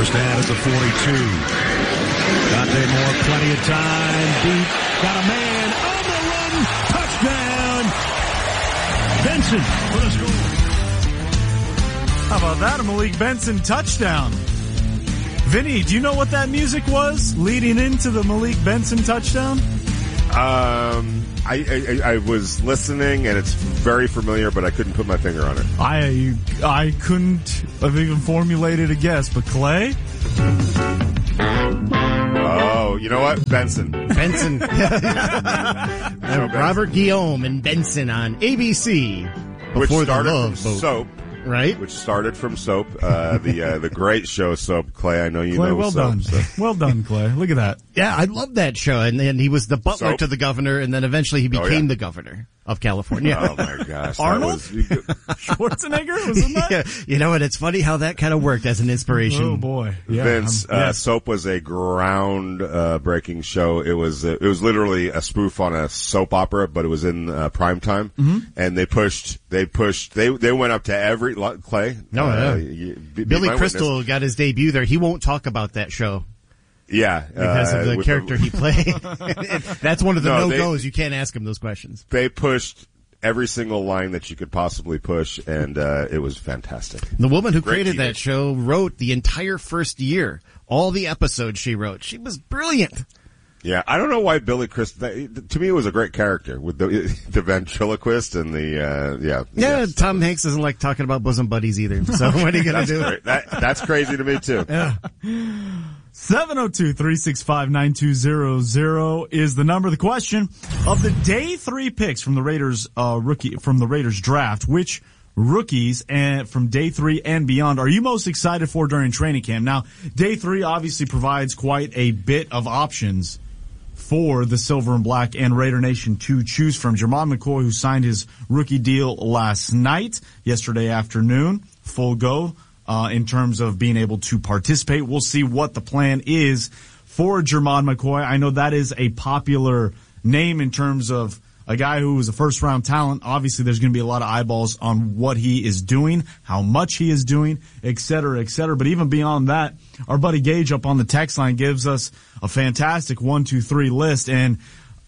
First down at the 42. Dante Moore, plenty of time. Deep, got a man on the run. Touchdown. Benson for the score. How about that? A Malik Benson touchdown. Vinny, do you know what that music was leading into the Malik Benson touchdown? I was listening, and it's very familiar, but I couldn't put my finger on it. I couldn't have even formulated a guess, but Clay? Oh, you know what? Benson. Robert Guillaume and Benson on ABC. Which Before started the from Love Boat. Soap. Right? Which started from Soap, the great show Soap. Clay, I know you Clay, know well Soap. done. So. Well done, Clay. Look at that. Yeah, I love that show. And then he was the butler Soap? to the governor, and then eventually he became the governor of California. Oh my gosh. Arnold? Schwarzenegger was in that? Yeah, you know what? It's funny how that kind of worked as an inspiration. Oh boy. Yeah, Vince, Soap was a breaking show. It was literally a spoof on a soap opera, but it was in prime time. Mm-hmm. And they went up to every, Clay. No, Billy my Crystal witness. got his debut there. He won't talk about that show. Yeah. Because of the character he played. That's one of the No, no-goes. You can't ask him those questions. They pushed every single line that you could possibly push, and it was fantastic. The woman who Great created TV. that show wrote the entire first year. All the episodes she wrote. She was brilliant. Yeah, I don't know why Billy Crystal. To me, it was a great character with the ventriloquist and the Yeah, Tom Hanks doesn't like talking about bosom buddies either. So what are you going to do? That's crazy to me too. Yeah. 702-365-9200 is the number. The question of the day 3 picks from the Raiders draft, which rookies and from day 3 and beyond are you most excited for during training camp? Now, day 3 obviously provides quite a bit of options for the Silver and Black and Raider Nation to choose from. Jermon McCoy, who signed his rookie deal yesterday afternoon, full go in terms of being able to participate. We'll see what the plan is for Jermon McCoy. I know that is a popular name in terms of a guy who was a first-round talent. Obviously, there's going to be a lot of eyeballs on what he is doing, how much he is doing, et cetera, et cetera. But even beyond that, our buddy Gage up on the text line gives us a fantastic 1, 2, 3 list, and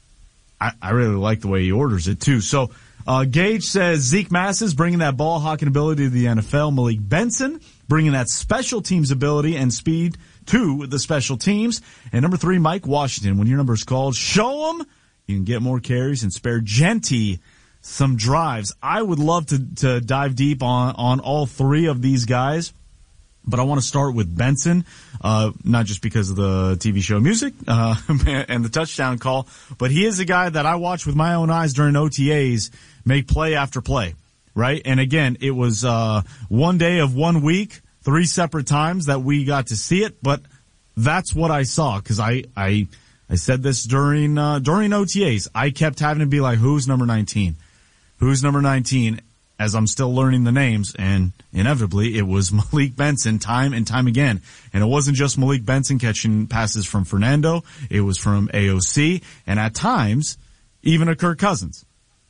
I really like the way he orders it, too. So Gage says Zeke Massis bringing that ball hawking ability to the NFL. Malik Benson bringing that special teams ability and speed to the special teams. And number 3, Mike Washington. When your number is called, show him you can get more carries and spare Genty some drives. I would love to dive deep on all 3 of these guys, but I want to start with Benson, not just because of the TV show music and the touchdown call, but he is a guy that I watched with my own eyes during OTAs make play after play, right? And again, it was 1 day of 1 week, 3 separate times that we got to see it, but that's what I saw because I said this during OTAs. I kept having to be like, who's number 19? Who's number 19? As I'm still learning the names, and inevitably it was Malik Benson time and time again. And it wasn't just Malik Benson catching passes from Fernando. It was from AOC, and at times, even a Kirk Cousins.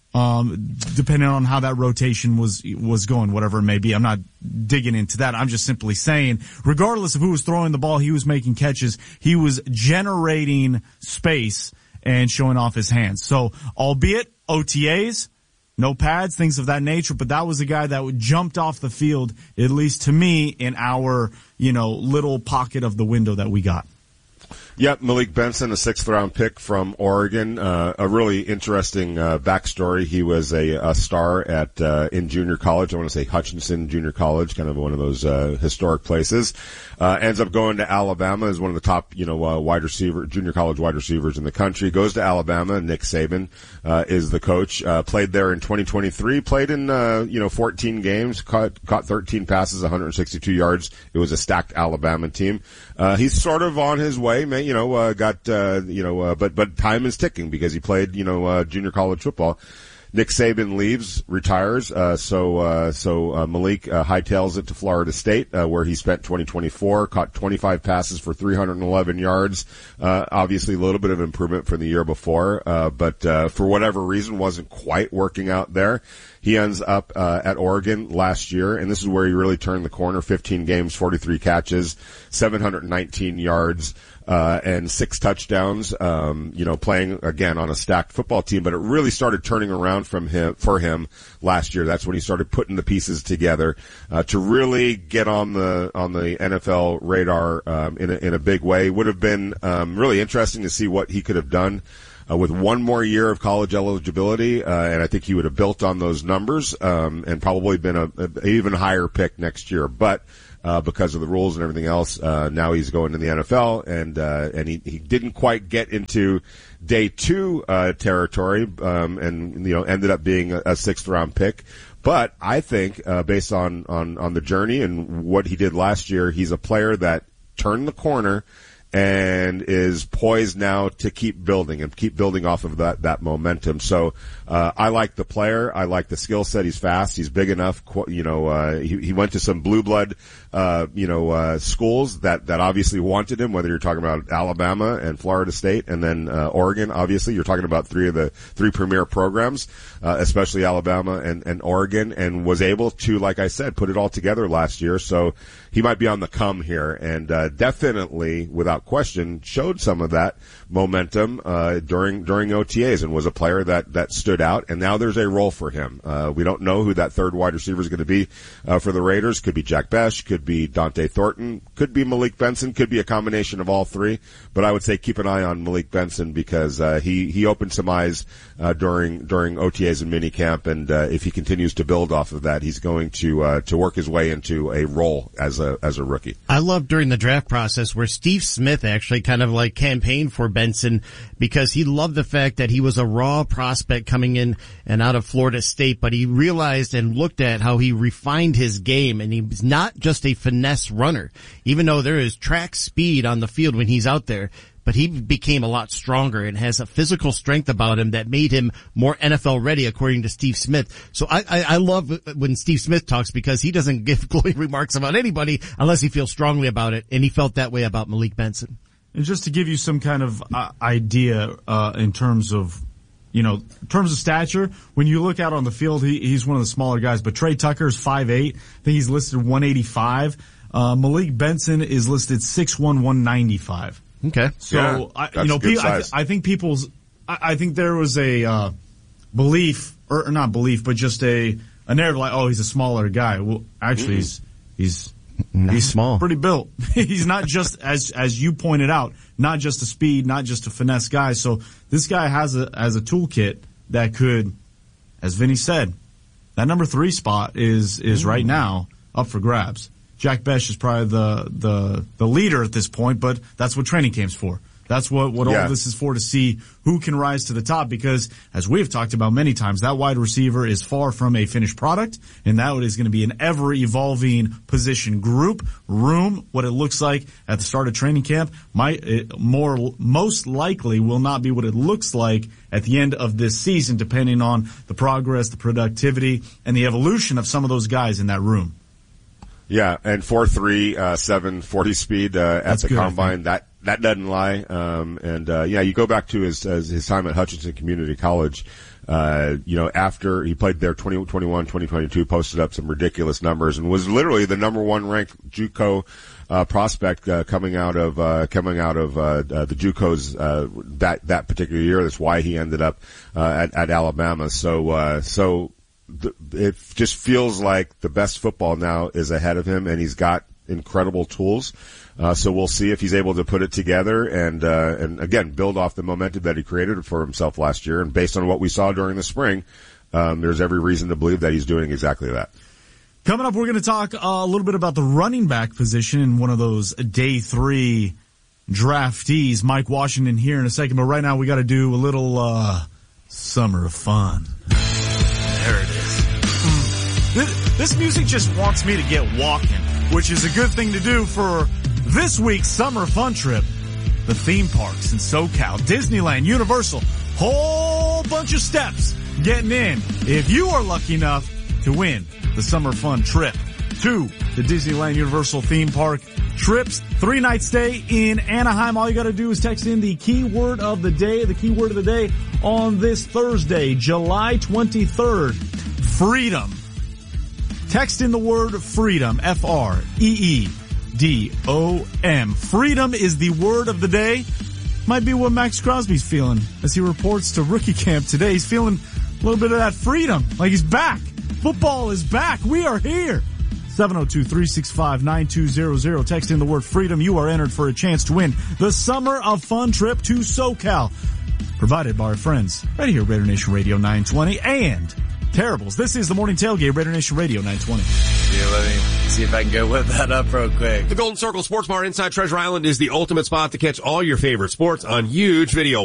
Depending on how that rotation was going, whatever it may be. I'm not digging into that. I'm just simply saying, regardless of who was throwing the ball, he was making catches. He was generating space and showing off his hands. So, albeit OTAs, no pads, things of that nature, but that was a guy that jumped off the field, at least to me, in our, little pocket of the window that we got. Yep, Malik Benson, a 6th-round pick from Oregon. A really interesting backstory. He was a star in junior college. I want to say Hutchinson Junior College, kind of one of those historic places. Ends up going to Alabama as one of the top, junior college wide receivers in the country. Goes to Alabama. Nick Saban is the coach. Played there in 2023. Played in 14 games. Caught 13 passes, 162 yards. It was a stacked Alabama team. He's sort of on his way. But time is ticking because he played, junior college football. Nick Saban leaves, retires, so Malik hightails it to Florida State, where he spent 2024, caught 25 passes for 311 yards. Obviously a little bit of improvement from the year before, but for whatever reason wasn't quite working out there. He ends up at Oregon last year, and this is where he really turned the corner. 15 games, 43 catches, 719 yards, and 6 touchdowns, playing again on a stacked football team, but it really started turning around for him last year. That's when he started putting the pieces together, to really get on the NFL radar, in a big way. Would have been, really interesting to see what he could have done, with one more year of college eligibility, and I think he would have built on those numbers, and probably been an even higher pick next year. But because of the rules and everything else, now he's going to the NFL, and he didn't quite get into day 2 territory, and ended up being a 6th round pick. But I think, based on the journey and what he did last year, he's a player that turned the corner and is poised now to keep building off of that momentum. So, I like the player. I like the skill set. He's fast. He's big enough. He went to some blue blood, schools that obviously wanted him, whether you're talking about Alabama and Florida State and then, Oregon. Obviously, you're talking about 3 of the 3 premier programs, especially Alabama and Oregon, and was able to, like I said, put it all together last year. So he might be on the come here, and, definitely, without question, showed some of that momentum, during OTAs, and was a player that stood out. And now there's a role for him. We don't know who that third wide receiver is going to be, for the Raiders. Could be Jack Bech, could be Dante Thornton, could be Malik Benson, could be a combination of all 3. But I would say keep an eye on Malik Benson, because, he opened some eyes, during OTAs and minicamp. And, if he continues to build off of that, he's going to work his way into a role as a rookie. I love during the draft process where Steve Smith actually kind of like campaigned for Benson, because he loved the fact that he was a raw prospect coming in and out of Florida State, but he realized and looked at how he refined his game, and he's not just a finesse runner, even though there is track speed on the field when he's out there. But he became a lot stronger and has a physical strength about him that made him more NFL ready, according to Steve Smith. So I love when Steve Smith talks, because he doesn't give glowing remarks about anybody unless he feels strongly about it, and he felt that way about Malik Benson. And just to give you some kind of idea, in terms of stature, when you look out on the field, he's one of the smaller guys, but Trey Tucker is 5'8". I think he's listed 185. Malik Benson is listed 6'1", 195. Okay. So, yeah, I think there was a, belief, or not belief, but just a narrative like, oh, he's a smaller guy. Well, actually, he's small, pretty built. He's not just, as you pointed out, not just a speed, not just a finesse guy. So this guy has a toolkit that could, as Vinny said, that number 3 spot is right now up for grabs. Jack Bech is probably the leader at this point, but that's what training camp's for. That's what all this is for, to see who can rise to the top, because as we've talked about many times, that wide receiver is far from a finished product, and that is going to be an ever evolving position group. What it looks like at the start of training camp most likely will not be what it looks like at the end of this season, depending on the progress, the productivity, and the evolution of some of those guys in that room. Yeah, and 4.3, 740 speed, at the combine. That doesn't lie. You go back to his time at Hutchinson Community College. After he played there 2021, 2022, posted up some ridiculous numbers and was literally the number 1 ranked JUCO, prospect, coming out of the JUCOs, that particular year. That's why he ended up, at Alabama. So it just feels like the best football now is ahead of him, and he's got incredible tools. So we'll see if he's able to put it together and again, build off the momentum that he created for himself last year. And based on what we saw during the spring, there's every reason to believe that he's doing exactly that. Coming up, we're going to talk a little bit about the running back position in one of those day 3 draftees. Mike Washington here in a second, but right now we got to do a little, summer of fun. There it is. This music just wants me to get walking, which is a good thing to do for this week's summer fun trip. The theme parks in SoCal, Disneyland, Universal, whole bunch of steps getting in. If you are lucky enough to win the summer fun trip to the Disneyland Universal theme park trips, 3-night stay in Anaheim, all you got to do is text in the keyword of the day on this Thursday, July 23rd. freedom. Text in the word freedom, F-R-E-E-D-O-M. Freedom is the word of the day. Might be what Max Crosby's feeling as he reports to rookie camp today. He's feeling a little bit of that freedom, like he's back. Football is back. We are here. 702-365-9200. Text in the word freedom. You are entered for a chance to win the Summer of Fun trip to SoCal. Provided by our friends right here, Raider Nation Radio 920 and Terribles. This is the Morning Tailgate, Raider Nation Radio 920. Yeah, let me see if I can go whip that up real quick. The Golden Circle Sports Bar inside Treasure Island is the ultimate spot to catch all your favorite sports on huge video